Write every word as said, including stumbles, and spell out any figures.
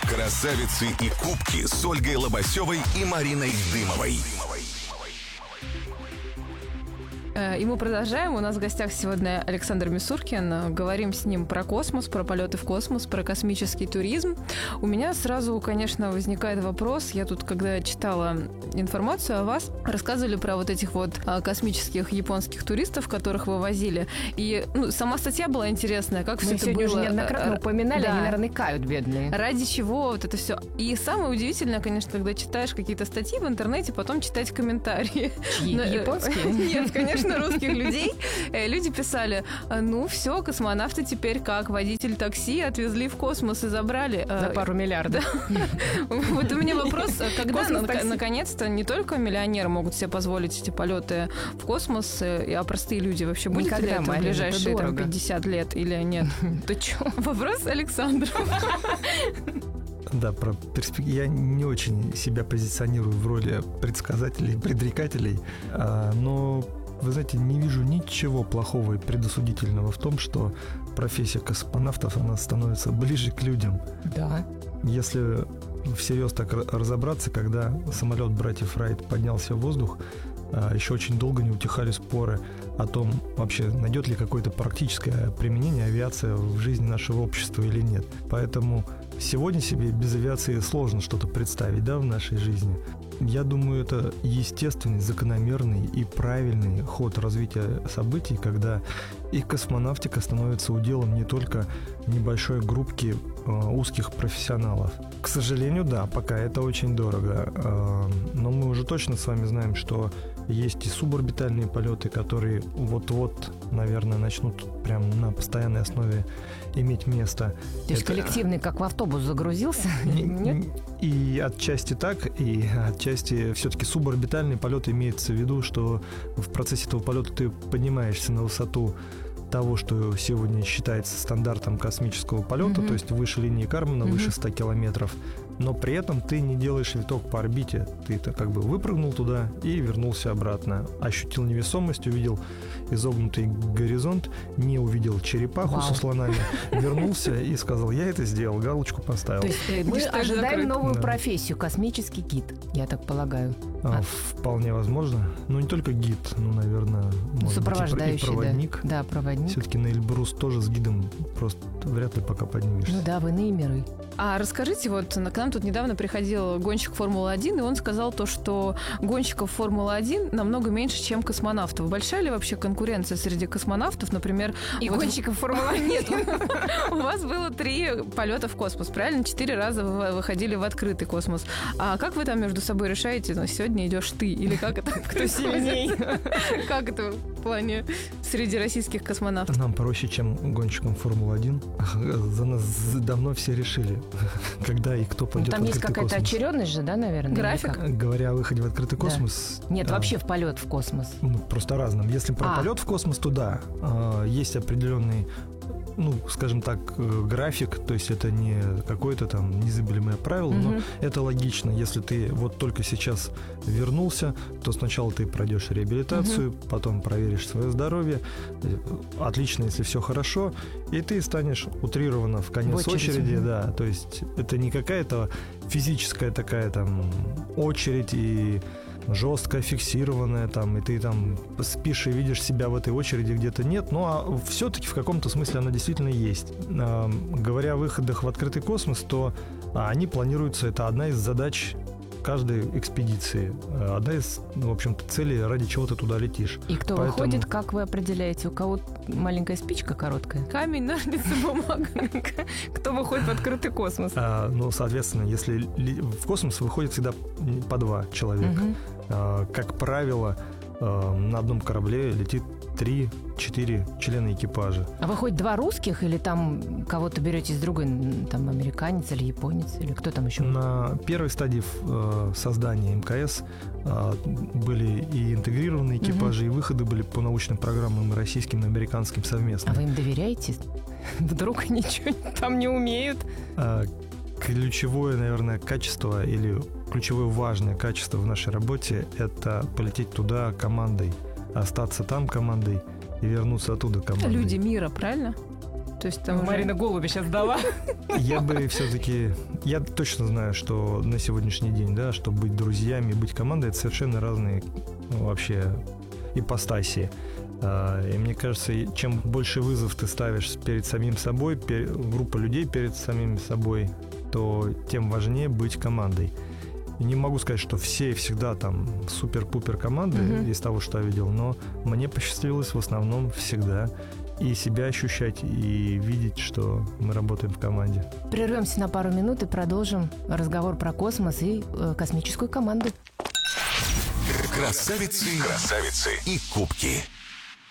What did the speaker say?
Красавицы и кубки с Ольгой Лобасевой и Мариной Дымовой. И мы продолжаем. У нас в гостях сегодня Александр Мисуркин. Говорим с ним про космос, про полеты в космос, про космический туризм. У меня сразу, конечно, возникает вопрос. Я тут, когда читала информацию о вас, рассказывали про вот этих вот космических японских туристов, которых вы возили. И ну, сама статья была интересная. Как все мы это сегодня было. уже неоднократно упоминали, да. Они, наверное, кают, бедные. Ради чего вот это все. И самое удивительное, конечно, когда читаешь какие-то статьи в интернете, потом читать комментарии. Чьи? Японские? Нет, конечно, русских людей. Люди писали, ну все, космонавты теперь как? Водитель такси отвезли в космос и забрали. За пару миллиардов. Вот у меня вопрос, когда наконец-то не только миллионеры могут себе позволить эти полеты в космос, а простые люди вообще будет ли это в ближайшие пятьдесят лет или нет? Ты чё? Вопрос Александру. Да, про перспективу. Я не очень себя позиционирую в роли предсказателей, предрекателей, но, вы знаете, не вижу ничего плохого и предосудительного в том, что профессия космонавтов, она становится ближе к людям. Да. Если всерьез так разобраться, когда самолет братьев Райт поднялся в воздух, еще очень долго не утихали споры о том, вообще найдет ли какое-то практическое применение авиация в жизни нашего общества или нет. Поэтому сегодня себе без авиации сложно что-то представить, да, в нашей жизни. Я думаю, это естественный, закономерный и правильный ход развития событий, когда и космонавтика становится уделом не только небольшой группки э, узких профессионалов. К сожалению, да, пока это очень дорого. Э, но мы уже точно с вами знаем, что есть и суборбитальные полеты, которые вот-вот, наверное, начнут прям на постоянной основе иметь место. То есть это... коллективный, как в автобус, загрузился? Нет? И отчасти так, и отчасти все-таки суборбитальный полет имеется в виду, что в процессе этого полета ты поднимаешься на высоту того, что сегодня считается стандартом космического полета, mm-hmm. то есть выше линии Кармана, mm-hmm. выше ста километров, но при этом ты не делаешь виток по орбите. Ты-то как бы выпрыгнул туда и вернулся обратно. Ощутил невесомость, увидел изогнутый горизонт, не увидел черепаху Вау. со слонами, вернулся и сказал, я это сделал, галочку поставил. То есть мы ожидаем закрыт. новую Да. профессию, космический гид, я так полагаю. А, вполне возможно. Ну, не только гид, ну, наверное, может Сопровождающий, быть, и проводник. Да, да, проводник. Все-таки на Эльбрус тоже с гидом просто вряд ли пока поднимешься. Ну да, в иные миры. А расскажите, вот к нам тут недавно приходил гонщик Формулы-один, и он сказал то, что гонщиков Формулы-один намного меньше, чем космонавтов. Большая ли вообще конкуренция среди космонавтов, например? И вот гонщиков Формулы-один? Нет, у вас было три полета в космос, правильно? Четыре раза вы выходили в открытый космос. А как вы там между собой решаете, ну, сегодня идешь ты, или как это? Кто сильней? Как это в плане среди российских космонавтов? Нам проще, чем гонщикам Формулы-один. За нас давно все решили, когда и кто пойдет Там в есть открытый какая-то космос. очередность же, да, наверное? График? или как? Говоря о выходе в открытый космос... Нет, а, вообще в полет в космос. ну, просто разным. Если про А. полет в космос, то да, а, есть определенный, ну, скажем так, э, график, то есть это не какое-то там незыблемое правило, но Мгм. это логично. Если ты вот только сейчас вернулся, то сначала ты пройдешь реабилитацию, потом проверишь свое здоровье. Э, Отлично, если все хорошо, и ты станешь утрированно в конец В очередь, очереди, мгм. да. То есть это не какая-то физическая такая там очередь и жестко фиксированная там, и ты там спишь и видишь себя в этой очереди где-то нет, ну а все-таки в каком-то смысле она действительно есть. А, говоря о выходах в открытый космос, то а, они планируются, это одна из задач каждой экспедиции, одна из, ну, в общем-то, целей, ради чего ты туда летишь. И кто Поэтому- выходит, как вы определяете? У кого маленькая спичка короткая? Камень, ножницы, бумага. Кто выходит в открытый космос? А, ну, соответственно, если ли- в космос выходит всегда по два человека. Мгм. А, как правило, а, на одном корабле летит три-четыре члена экипажа. А вы хоть два русских или там кого-то берете из другой, м, там, американец или японец, или кто там еще? На первой стадии э, создания МКС э, были и интегрированные экипажи, и выходы были по научным программам и российским, и американским совместно. А вы им доверяете? Вдруг ничего там не умеют? А, ключевое, наверное, качество или ключевое важное качество в нашей работе – это полететь туда командой, остаться там командой и вернуться оттуда командой. Люди мира, правильно? То есть там уже- Марина голубя сейчас дала. Я бы все-таки, я точно знаю, что на сегодняшний день, да, что быть друзьями, быть командой, это совершенно разные, ну, вообще ипостаси. А, И мне кажется, и чем больше вызов ты ставишь перед самим собой, пер- группа людей перед самим собой, то тем важнее быть командой. И не могу сказать, что все всегда там супер-пупер команды Мгм. из того, что я видел, но мне посчастливилось в основном всегда и себя ощущать, и видеть, что мы работаем в команде. Прервемся на пару минут и продолжим разговор про космос и э, космическую команду. Красавицы, красавицы и кубки.